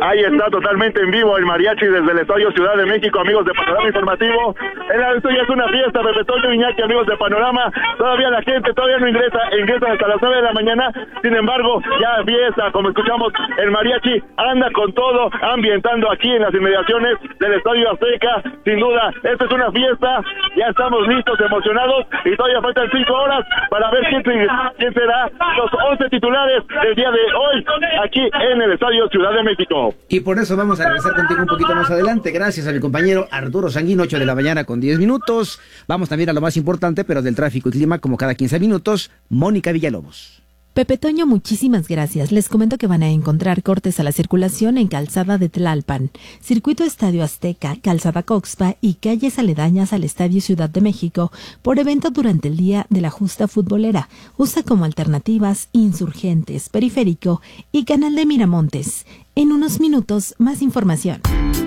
Ahí está totalmente en vivo el mariachi desde el Estadio Ciudad de México, amigos de Panorama Informativo. Esto ya es una fiesta, Pepe Toño, Iñaki, amigos de Panorama. Todavía la gente todavía no ingresan hasta las 9 de la mañana. Sin embargo, ya fiesta, como escuchamos, el mariachi anda con todo, ambientando aquí en las inmediaciones del Estadio Azteca. Sin duda, esta es una fiesta. Ya estamos listos, emocionados, y todavía faltan 5 horas para ver quién será los 11 titulares del día de hoy aquí en el Estadio Ciudad de México. Y por eso vamos a regresar contigo un poquito más adelante, gracias a mi compañero Arturo Sanguín, 8 de la mañana con 10 minutos. Vamos también a lo más importante, pero del tráfico y clima, como cada 15 minutos, Mónica Villalobos. Pepe Toño, muchísimas gracias. Les comento que van a encontrar cortes a la circulación en Calzada de Tlalpan, Circuito Estadio Azteca, Calzada Coxpa y calles aledañas al Estadio Ciudad de México por evento durante el día de la justa futbolera. Usa como alternativas Insurgentes, Periférico y Canal de Miramontes. En unos minutos, más información.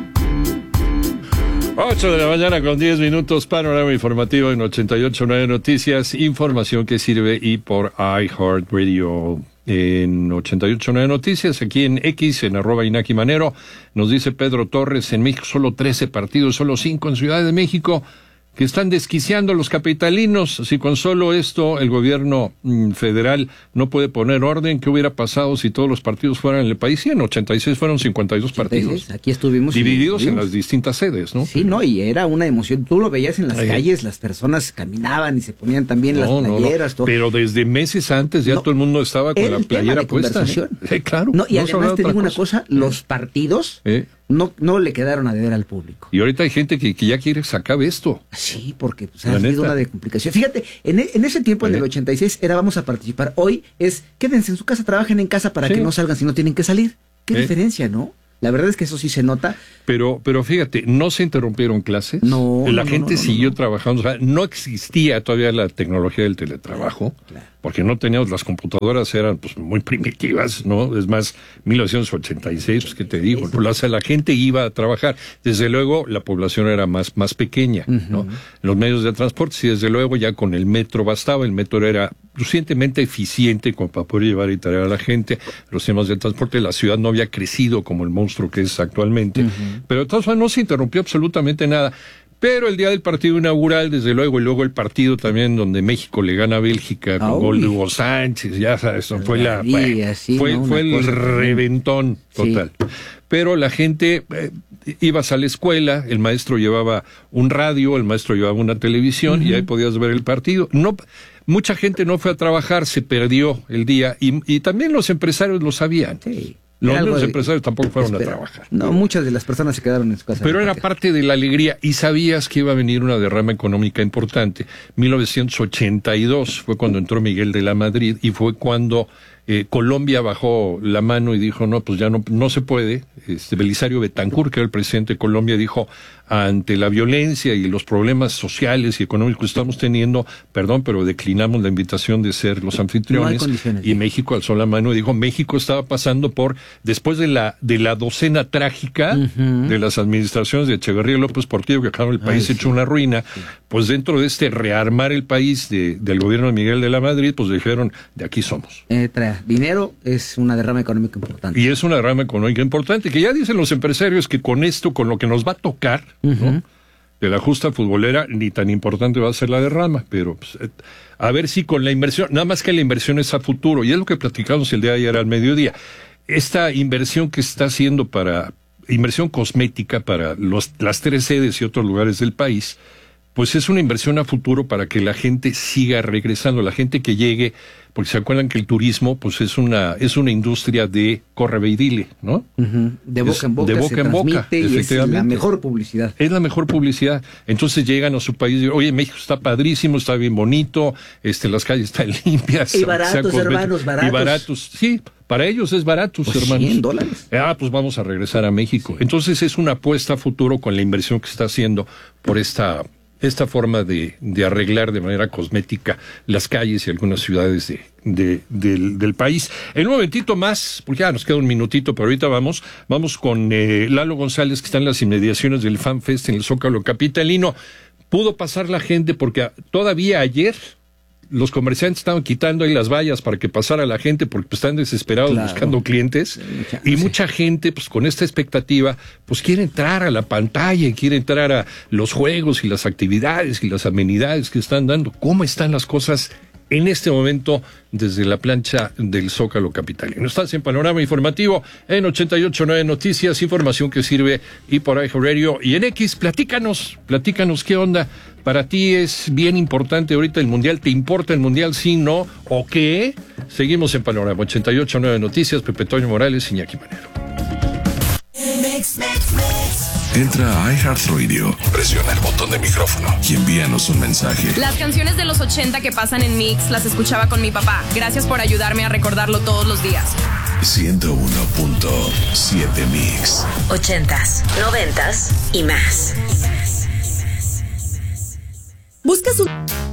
8 de la mañana con 10 minutos, panorama informativo en 88.9 Noticias, información que sirve y por iHeartRadio en 88.9 Noticias, aquí en X, en @Inaki Manero, nos dice Pedro Torres, en México solo 13 partidos, solo 5 en Ciudad de México, que están desquiciando a los capitalinos. Si con solo esto el gobierno federal no puede poner orden, ¿qué hubiera pasado si todos los partidos fueran en el país? Sí, en 86 fueron 52 partidos. Aquí estuvimos. Divididos en las distintas sedes, ¿no? Sí, no, y era una emoción. Tú lo veías en las calles, las personas caminaban y se ponían también las playeras. Todo. Pero desde meses antes ya todo el mundo estaba con la playera puesta. Claro. No, y además te digo una cosa, los partidos... No le quedaron a deber al público. Y ahorita hay gente que ya quiere sacar esto. Sí, porque ha habido una complicación. Fíjate, en ese tiempo, en el 86, era vamos a participar. Hoy es, quédense en su casa, trabajen en casa para que no salgan si no tienen que salir. ¿Qué diferencia, no? La verdad es que eso sí se nota. Pero fíjate, no se interrumpieron clases. La gente siguió trabajando. O sea, no existía todavía la tecnología del teletrabajo, porque no teníamos, las computadoras eran pues muy primitivas, ¿no? Es más, 1986, pues, ¿qué te digo? O sea, la gente iba a trabajar. Desde luego, la población era más pequeña, ¿no? Los medios de transporte, sí, desde luego, ya con el metro bastaba. El metro era suficientemente eficiente como para poder llevar y traer a la gente. Los sistemas de transporte, la ciudad no había crecido como el monstruo que es actualmente. Pero de todas formas no se interrumpió absolutamente nada. Pero el día del partido inaugural, desde luego, y luego el partido también donde México le gana a Bélgica con gol de Hugo Sánchez, ya sabes, fue el reventón total. Sí. Pero la gente, ibas a la escuela, el maestro llevaba un radio, el maestro llevaba una televisión y ahí podías ver el partido. No, mucha gente no fue a trabajar, se perdió el día y también los empresarios lo sabían. Sí. Los empresarios tampoco fueron a trabajar. No, muchas de las personas se quedaron en su casa. Pero era parte de la alegría y sabías que iba a venir una derrama económica importante. 1982 fue cuando entró Miguel de la Madrid y fue cuando Colombia bajó la mano y dijo, no, pues ya no se puede. Belisario Betancur, que era el presidente de Colombia, dijo, ante la violencia y los problemas sociales y económicos que estamos teniendo, perdón, pero declinamos la invitación de ser los anfitriones. Y México alzó la mano y dijo, México estaba pasando por, después de la docena trágica de las administraciones de Echeverría y López Portillo, que dejaron el país hecho una ruina, pues dentro de este rearmar el país del gobierno de Miguel de la Madrid, pues dijeron, de aquí somos. Dinero es una derrama económica importante. Y es una derrama económica importante, que ya dicen los empresarios que con esto, con lo que nos va a tocar, ¿no?, de la justa futbolera, ni tan importante va a ser la derrama, pero pues, a ver si con la inversión, nada más que la inversión es a futuro, y es lo que platicamos el día de ayer al mediodía. Esta inversión que está haciendo inversión cosmética para las 3 sedes y otros lugares del país, pues es una inversión a futuro para que la gente siga regresando, la gente que llegue, porque se acuerdan que el turismo pues es una industria de corre ve y dile, ¿no? De boca en boca. De boca en boca, y es la mejor publicidad. Es la mejor publicidad. Entonces llegan a su país y dicen, oye, México está padrísimo, está bien bonito, las calles están limpias. Y baratos, hermanos, baratos. Y baratos, sí. Para ellos es barato, pues hermanos. $100. Pues vamos a regresar a México. Sí. Entonces es una apuesta a futuro con la inversión que se está haciendo por esta forma de arreglar de manera cosmética las calles y algunas ciudades del país. En un momentito más, porque ya nos queda un minutito, pero ahorita vamos con Lalo González, que está en las inmediaciones del FanFest en el Zócalo capitalino. Pudo pasar la gente porque todavía ayer los comerciantes estaban quitando ahí las vallas para que pasara la gente porque pues, están desesperados buscando clientes. Mucha gente, pues con esta expectativa, pues quiere entrar a la pantalla, quiere entrar a los juegos y las actividades y las amenidades que están dando. ¿Cómo están las cosas en este momento desde la plancha del Zócalo capitalino? Estás en Panorama Informativo en 88.9 Noticias, información que sirve y por iHeart Radio y en X. Platícanos qué onda. Para ti es bien importante ahorita el Mundial. ¿Te importa el Mundial, sí, no o qué? Seguimos en Panorama 88.9 Noticias. Pepe Toño Morales, Iñaki Manero. Entra a iHeartRadio, presiona el botón de micrófono y envíanos un mensaje. Las canciones de los 80 que pasan en Mix las escuchaba con mi papá. Gracias por ayudarme a recordarlo todos los días. 101.7 Mix. 80s, 90s y más. ¿Buscas un